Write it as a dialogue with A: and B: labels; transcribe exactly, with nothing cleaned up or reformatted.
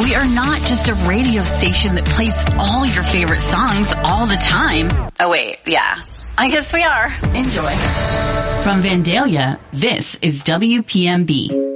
A: We are not just a radio station that plays all your favorite songs all the time. Oh wait, yeah. I guess we are. Enjoy.
B: From Vandalia, this is W P M B.